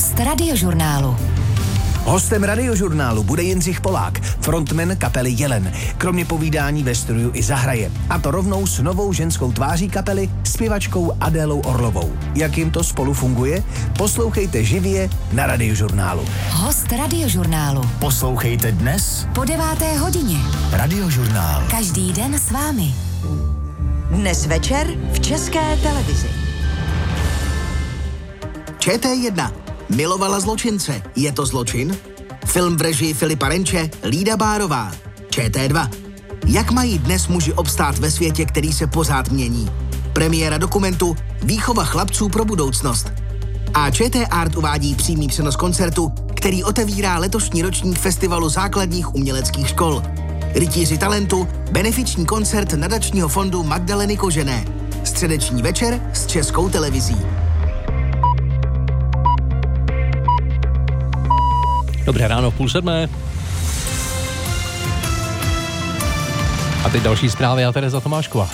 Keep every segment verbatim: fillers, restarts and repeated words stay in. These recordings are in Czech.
Host Radiožurnálu. Hostem Radiožurnálu bude Jindřich Polák, frontman kapely Jelen. Kromě povídání ve studiu i zahraje. A to rovnou s novou ženskou tváří kapely, zpěvačkou Adélou Orlovou. Jak jim to spolu funguje? Poslouchejte živě na Radiožurnálu. Host Radiožurnálu. Poslouchejte dnes Po deváté hodině. Radiožurnál. Každý den s vámi. Dnes večer v České televizi. Č T jedna. Milovala zločince. Je to zločin? Film v režii Filipa Renče, Lída Bárová. Č T dva. Jak mají dnes muži obstát ve světě, který se pořád mění? Premiéra dokumentu Výchova chlapců pro budoucnost. A Č T Art uvádí přímý přenos koncertu, který otevírá letošní ročník Festivalu základních uměleckých škol. Rytíři talentu, benefiční koncert nadačního fondu Magdaleny Kožené. Středeční večer s Českou televizí. Dobré ráno, půl sedmé. A teď další zprávy a Tereza Tomášková.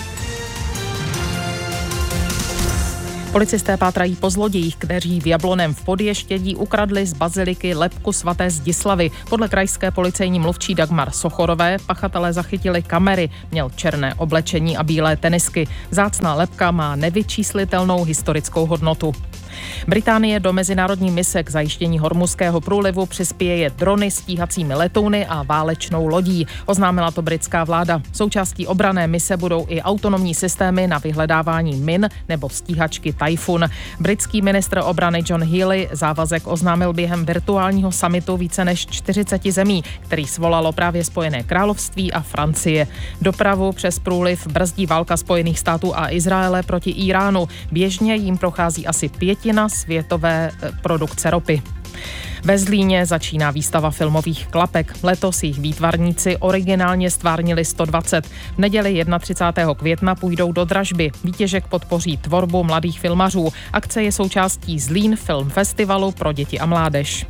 Policisté pátrají po zlodějích, kteří v Jabloném v Podještědí ukradli z baziliky lebku svaté Zdislavy. Podle krajské policejní mluvčí Dagmar Sochorové pachatelé zachytili kamery. Měl černé oblečení a bílé tenisky. Vzácná lebka má nevyčíslitelnou historickou hodnotu. Británie do mezinárodní mise k zajištění Hormuzského průlivu přispěje drony, stíhacími letouny a válečnou lodí. Oznámila to britská vláda. Součástí obranné mise budou i autonomní systémy na vyhledávání min nebo stíhačky Typhoon. Britský ministr obrany John Healey závazek oznámil během virtuálního summitu více než čtyřicet zemí, který svolalo právě Spojené království a Francie. Dopravu přes průliv brzdí válka Spojených států a Izraele proti Íránu. Běžně jim prochází asi pětina světové produkce ropy. Ve Zlíně začíná výstava filmových klapek. Letos jich výtvarníci originálně stvárnili sto dvacet. V neděli třicátého prvního května půjdou do dražby. Výtěžek podpoří tvorbu mladých filmařů. Akce je součástí Zlín Film Festivalu pro děti a mládež.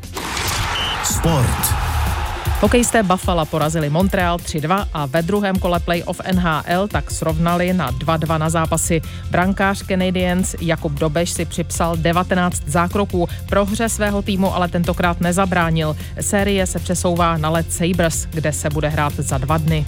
Sport. Hokejisté Buffalo porazili Montreal tři dva a ve druhém kole playoff N H L tak srovnali na dva dva na zápasy. Brankář Canadiens Jakub Dobeš si připsal devatenáct zákroků. Prohře svého týmu ale tentokrát nezabránil. Série se přesouvá na led Sabres, kde se bude hrát za dva dny.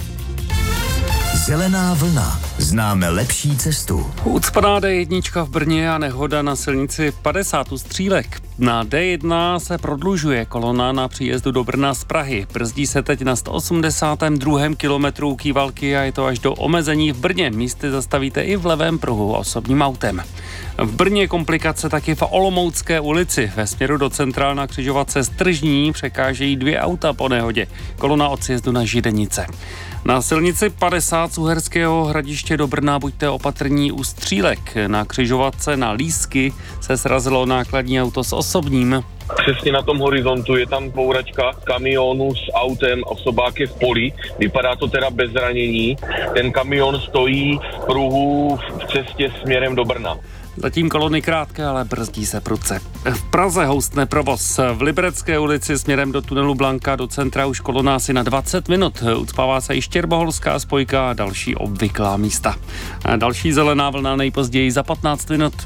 Zelená vlna. Známe lepší cestu. Ucpaná D jedna v Brně a nehoda na silnici padesát u Střílek. Na D jedna se prodlužuje kolona na příjezdu do Brna z Prahy. Brzdí se teď na sto osmdesátém druhém kilometru Kývalky a je to až do omezení v Brně. Místy zastavíte i v levém pruhu osobním autem. V Brně komplikace taky v Olomoucké ulici. Ve směru do centra na křižovatce Stržní překážejí dvě auta po nehodě. Kolona od sjezdu na Židenice. Na silnici padesát z Uherského Hradiště do Brna buďte opatrní u Střílek. Na křižovatce na Lísky se srazilo nákladní auto s osobním. Přesně na tom horizontu je tam bouračka kamionu s autem, osobák je v poli. Vypadá to teda bez zranění. Ten kamion stojí v pruhu v cestě směrem do Brna. Zatím kolony krátké, ale brzdí se prudce. V Praze houstne provoz. V Liberecké ulici směrem do tunelu Blanka do centra už kolona asi na dvacet minut. Ucpává se i Štěrboholská spojka a další obvyklá místa. A další zelená vlna nejpozději za patnáct minut.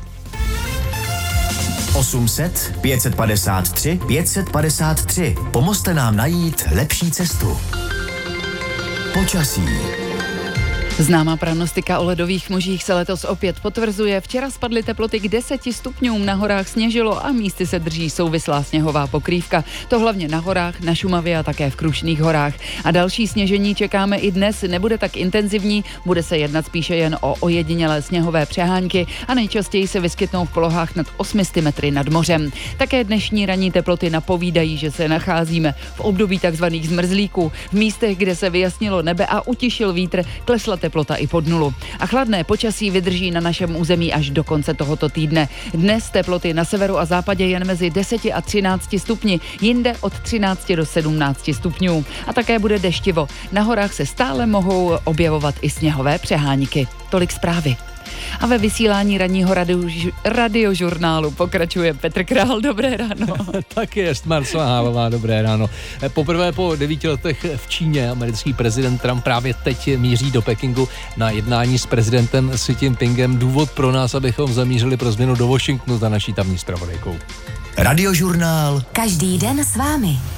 osm set, pět set padesát tři, pět set padesát tři. Pomozte nám najít lepší cestu. Počasí. Známá prognostika o ledových možích se letos opět potvrzuje. Včera spadly teploty k deseti stupňům, na horách sněžilo a místy se drží souvislá sněhová pokrývka. To hlavně na horách, na Šumavě a také v Krušných horách. A další sněžení čekáme i dnes, nebude tak intenzivní, bude se jednat spíše jen o ojedinělé sněhové přehánky a nejčastěji se vyskytnou v polohách nad osmi sty metry nad mořem. Také dnešní ranní teploty napovídají, že se nacházíme v období takzvaných zmrzlíků. V místech, kde se vyjasnilo nebe a utišil vítr, klesla teplota i pod nulu. A chladné počasí vydrží na našem území až do konce tohoto týdne. Dnes teploty na severu a západě jen mezi deseti a třinácti stupni, jinde od třinácti do sedmnácti stupňů. A také bude deštivo. Na horách se stále mohou objevovat i sněhové přehánky. Tolik zprávy. A ve vysílání ranního radio, radiožurnálu pokračuje Petr Král. Dobré ráno. Taky je Marcela Hálová, dobré ráno. Poprvé po devíti letech v Číně americký prezident Trump právě teď míří do Pekingu na jednání s prezidentem Xi Jinpingem. Důvod pro nás, abychom zamířili pro změnu do Washingtonu za naší tamní zpravodajkou. Radiožurnál. Každý den s vámi.